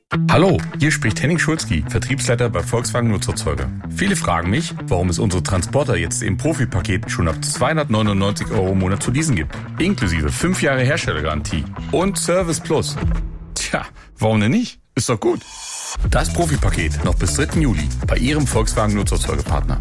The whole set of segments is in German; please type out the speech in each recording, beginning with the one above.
Hallo, hier spricht Henning Schulzki, Vertriebsleiter bei Volkswagen Nutzerzeuger. Viele fragen mich, warum es unsere Transporter jetzt im Profi-Paket schon ab 299 € im Monat zu leasen gibt. Inklusive 5 Jahre Herstellergarantie und Service Plus. Tja, warum denn nicht? Ist doch gut. Das Profi-Paket noch bis 3. Juli bei Ihrem Volkswagen Nutzerzeugerpartner.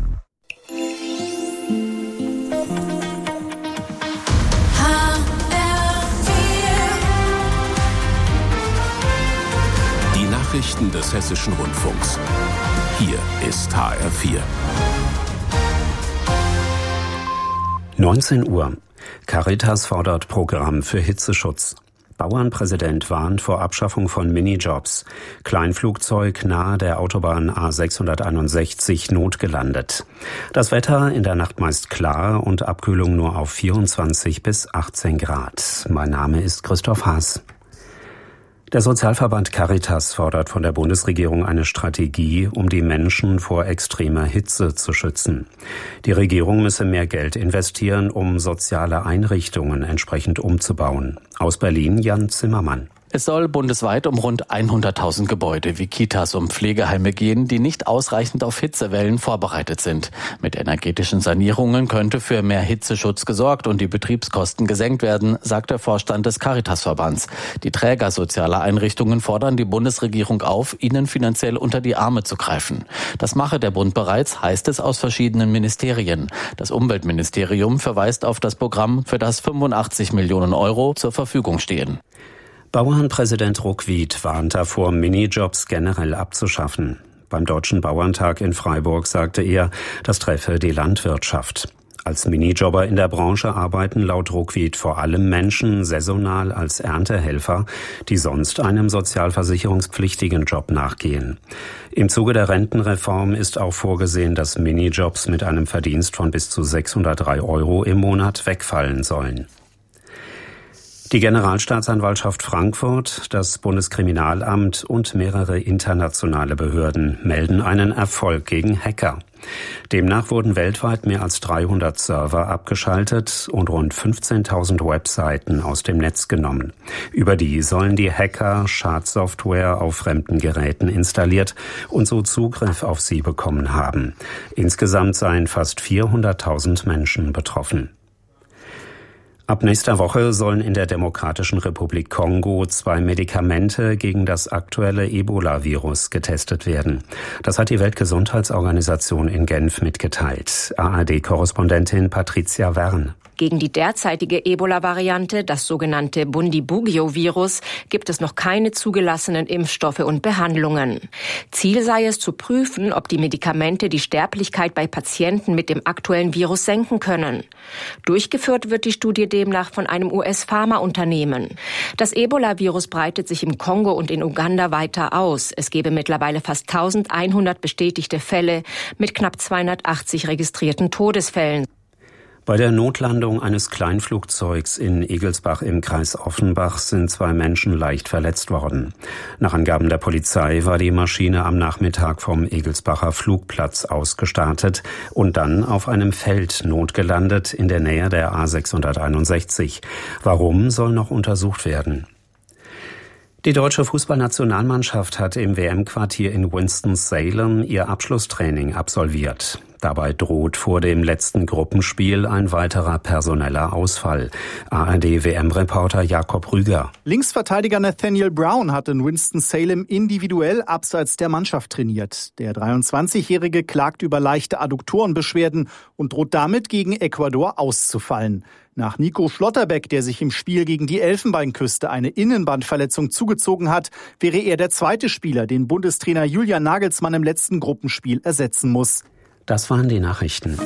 Nachrichten des Hessischen Rundfunks. Hier ist HR4. 19 Uhr. Caritas fordert Programm für Hitzeschutz. Bauernpräsident warnt vor Abschaffung von Minijobs. Kleinflugzeug nahe der Autobahn A661 notgelandet. Das Wetter in der Nacht meist klar und Abkühlung nur auf 24 bis 18 Grad. Mein Name ist Christoph Haas. Der Sozialverband Caritas fordert von der Bundesregierung eine Strategie, um die Menschen vor extremer Hitze zu schützen. Die Regierung müsse mehr Geld investieren, um soziale Einrichtungen entsprechend umzubauen. Aus Berlin Jan Zimmermann. Es soll bundesweit um rund 100.000 Gebäude wie Kitas und Pflegeheime gehen, die nicht ausreichend auf Hitzewellen vorbereitet sind. Mit energetischen Sanierungen könnte für mehr Hitzeschutz gesorgt und die Betriebskosten gesenkt werden, sagt der Vorstand des Caritasverbands. Die Träger sozialer Einrichtungen fordern die Bundesregierung auf, ihnen finanziell unter die Arme zu greifen. Das mache der Bund bereits, heißt es aus verschiedenen Ministerien. Das Umweltministerium verweist auf das Programm, für das 85 Millionen € zur Verfügung stehen. Bauernpräsident Ruckwied warnt davor, Minijobs generell abzuschaffen. Beim Deutschen Bauerntag in Freiburg sagte er, das treffe die Landwirtschaft. Als Minijobber in der Branche arbeiten laut Ruckwied vor allem Menschen saisonal als Erntehelfer, die sonst einem sozialversicherungspflichtigen Job nachgehen. Im Zuge der Rentenreform ist auch vorgesehen, dass Minijobs mit einem Verdienst von bis zu 603 € im Monat wegfallen sollen. Die Generalstaatsanwaltschaft Frankfurt, das Bundeskriminalamt und mehrere internationale Behörden melden einen Erfolg gegen Hacker. Demnach wurden weltweit mehr als 300 Server abgeschaltet und rund 15.000 Webseiten aus dem Netz genommen. Über die sollen die Hacker Schadsoftware auf fremden Geräten installiert und so Zugriff auf sie bekommen haben. Insgesamt seien fast 400.000 Menschen betroffen. Ab nächster Woche sollen in der Demokratischen Republik Kongo 2 Medikamente gegen das aktuelle Ebola-Virus getestet werden. Das hat die Weltgesundheitsorganisation in Genf mitgeteilt. ARD-Korrespondentin Patricia Wern. Gegen die derzeitige Ebola-Variante, das sogenannte Bundibugyo-Virus, gibt es noch keine zugelassenen Impfstoffe und Behandlungen. Ziel sei es zu prüfen, ob die Medikamente die Sterblichkeit bei Patienten mit dem aktuellen Virus senken können. Durchgeführt wird die Studie demnach von einem US-Pharmaunternehmen. Das Ebola-Virus breitet sich im Kongo und in Uganda weiter aus. Es gebe mittlerweile fast 1100 bestätigte Fälle mit knapp 280 registrierten Todesfällen. Bei der Notlandung eines Kleinflugzeugs in Egelsbach im Kreis Offenbach sind 2 Menschen leicht verletzt worden. Nach Angaben der Polizei war die Maschine am Nachmittag vom Egelsbacher Flugplatz ausgestartet und dann auf einem Feld notgelandet in der Nähe der A661. Warum, soll noch untersucht werden. Die deutsche Fußballnationalmannschaft hat im WM-Quartier in Winston-Salem ihr Abschlusstraining absolviert. Dabei droht vor dem letzten Gruppenspiel ein weiterer personeller Ausfall. ARD-WM-Reporter Jakob Rüger. Linksverteidiger Nathaniel Brown hat in Winston-Salem individuell abseits der Mannschaft trainiert. Der 23-Jährige klagt über leichte Adduktorenbeschwerden und droht damit, gegen Ecuador auszufallen. Nach Nico Schlotterbeck, der sich im Spiel gegen die Elfenbeinküste eine Innenbandverletzung zugezogen hat, wäre er der zweite Spieler, den Bundestrainer Julian Nagelsmann im letzten Gruppenspiel ersetzen muss. Das waren die Nachrichten.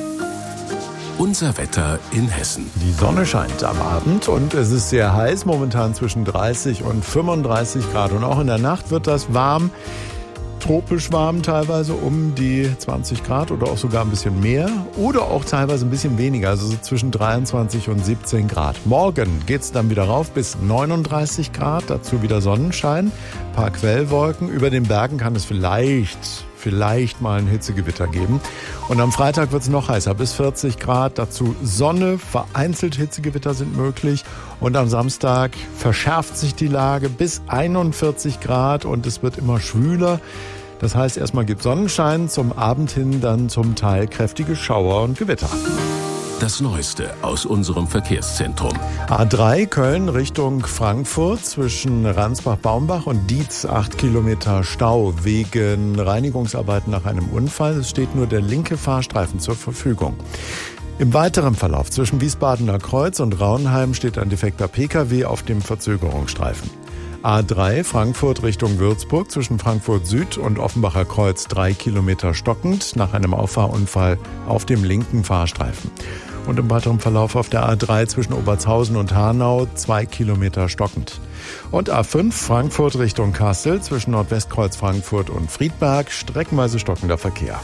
Unser Wetter in Hessen. Die Sonne scheint am Abend und es ist sehr heiß, momentan zwischen 30 und 35 Grad. Und auch in der Nacht wird das warm, tropisch warm teilweise, um die 20 Grad oder auch sogar ein bisschen mehr oder auch teilweise ein bisschen weniger, also so zwischen 23 und 17 Grad. Morgen geht es dann wieder rauf bis 39 Grad, dazu wieder Sonnenschein, ein paar Quellwolken. Über den Bergen kann es vielleicht vielleicht mal ein Hitzegewitter geben. Und am Freitag wird es noch heißer, bis 40 Grad. Dazu Sonne, vereinzelt Hitzegewitter sind möglich. Und am Samstag verschärft sich die Lage bis 41 Grad und es wird immer schwüler. Das heißt, erstmal gibt Sonnenschein, zum Abend hin dann zum Teil kräftige Schauer und Gewitter. Das Neueste aus unserem Verkehrszentrum. A3 Köln Richtung Frankfurt zwischen Ransbach-Baumbach und Dietz 8 Kilometer Stau wegen Reinigungsarbeiten nach einem Unfall. Es steht nur der linke Fahrstreifen zur Verfügung. Im weiteren Verlauf zwischen Wiesbadener Kreuz und Raunheim steht ein defekter Pkw auf dem Verzögerungsstreifen. A3 Frankfurt Richtung Würzburg zwischen Frankfurt Süd und Offenbacher Kreuz 3 Kilometer stockend nach einem Auffahrunfall auf dem linken Fahrstreifen. Und im weiteren Verlauf auf der A3 zwischen Obertshausen und Hanau 2 Kilometer stockend. Und A5 Frankfurt Richtung Kassel zwischen Nordwestkreuz Frankfurt und Friedberg streckenweise stockender Verkehr.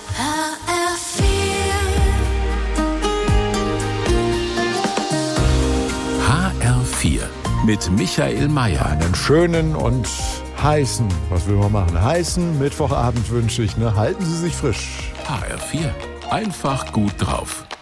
HR4 mit Michael Mayer. Einen schönen und heißen, was will man machen? Heißen Mittwochabend wünsche ich. Halten Sie sich frisch. HR4. Einfach gut drauf.